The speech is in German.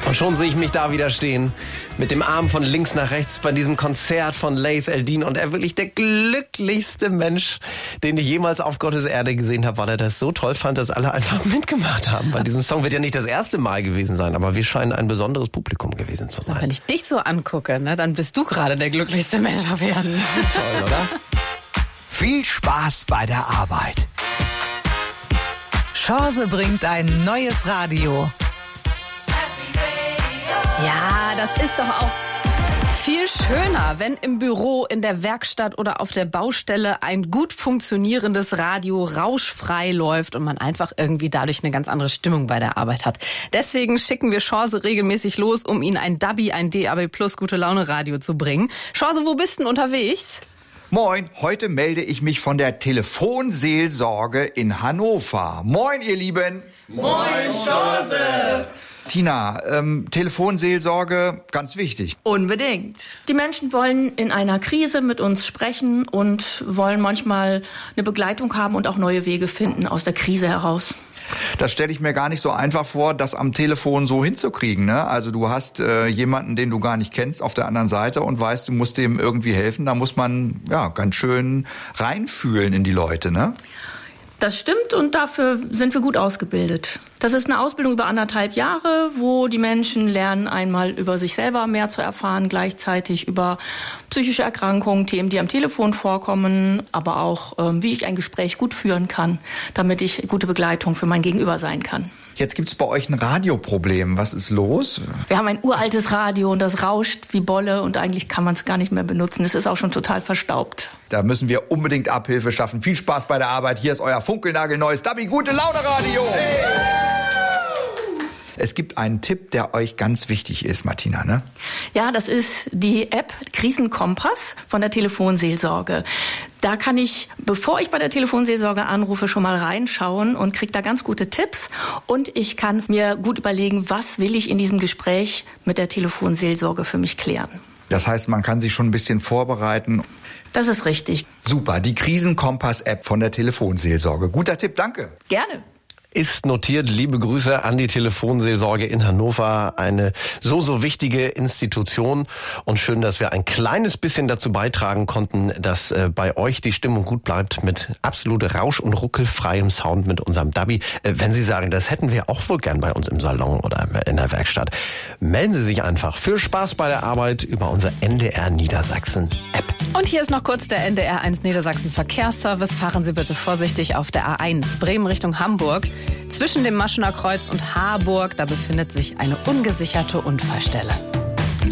Und schon sehe ich mich da wieder stehen, mit dem Arm von links nach rechts bei diesem Konzert von Laith El-Deen. Und er wirklich der glücklichste Mensch, den ich jemals auf Gottes Erde gesehen habe, weil er das so toll fand, dass alle einfach mitgemacht haben. Bei diesem Song wird ja nicht das erste Mal gewesen sein, aber wir scheinen ein besonderes Publikum gewesen zu sein. Wenn ich dich so angucke, ne, dann bist du gerade der glücklichste Mensch auf Erden. Toll, oder? Viel Spaß bei der Arbeit. Chance bringt ein neues Radio. Ja, das ist doch auch viel schöner, wenn im Büro, in der Werkstatt oder auf der Baustelle ein gut funktionierendes Radio rauschfrei läuft und man einfach irgendwie dadurch eine ganz andere Stimmung bei der Arbeit hat. Deswegen schicken wir Chance regelmäßig los, um Ihnen ein DABI, ein DAB Plus Gute Laune Radio zu bringen. Chance, wo bist du denn unterwegs? Moin, heute melde ich mich von der Telefonseelsorge in Hannover. Moin, ihr Lieben. Moin, Chance. Tina, Telefonseelsorge, ganz wichtig. Unbedingt. Die Menschen wollen in einer Krise mit uns sprechen und wollen manchmal eine Begleitung haben und auch neue Wege finden aus der Krise heraus. Das stelle ich mir gar nicht so einfach vor, das am Telefon so hinzukriegen, ne? Also du hast jemanden, den du gar nicht kennst, auf der anderen Seite und weißt, du musst dem irgendwie helfen. Da muss man ja ganz schön reinfühlen in die Leute, ne? Das stimmt und dafür sind wir gut ausgebildet. Das ist eine Ausbildung über 1,5 Jahre, wo die Menschen lernen, einmal über sich selber mehr zu erfahren, gleichzeitig über psychische Erkrankungen, Themen, die am Telefon vorkommen, aber auch, wie ich ein Gespräch gut führen kann, damit ich gute Begleitung für mein Gegenüber sein kann. Jetzt gibt's bei euch ein Radioproblem. Was ist los? Wir haben ein uraltes Radio und das rauscht wie Bolle und eigentlich kann man es gar nicht mehr benutzen. Es ist auch schon total verstaubt. Da müssen wir unbedingt Abhilfe schaffen. Viel Spaß bei der Arbeit. Hier ist euer funkelnagelneues DABI Gute Laune Radio. Hey! Es gibt einen Tipp, der euch ganz wichtig ist, Martina, ne? Ja, das ist die App Krisenkompass von der Telefonseelsorge. Da kann ich, bevor ich bei der Telefonseelsorge anrufe, schon mal reinschauen und kriege da ganz gute Tipps. Und ich kann mir gut überlegen, was will ich in diesem Gespräch mit der Telefonseelsorge für mich klären. Das heißt, man kann sich schon ein bisschen vorbereiten. Das ist richtig. Super, die Krisenkompass-App von der Telefonseelsorge. Guter Tipp, danke. Gerne. Ist notiert. Liebe Grüße an die Telefonseelsorge in Hannover. Eine so wichtige Institution. Und schön, dass wir ein kleines bisschen dazu beitragen konnten, dass bei euch die Stimmung gut bleibt mit absolut rausch- und ruckelfreiem Sound mit unserem DABI. Wenn Sie sagen, das hätten wir auch wohl gern bei uns im Salon oder in der Werkstatt, melden Sie sich einfach für Spaß bei der Arbeit über unser NDR Niedersachsen App. Und hier ist noch kurz der NDR 1 Niedersachsen Verkehrsservice. Fahren Sie bitte vorsichtig auf der A1 Bremen Richtung Hamburg. Zwischen dem Maschener Kreuz und Harburg, da befindet sich eine ungesicherte Unfallstelle.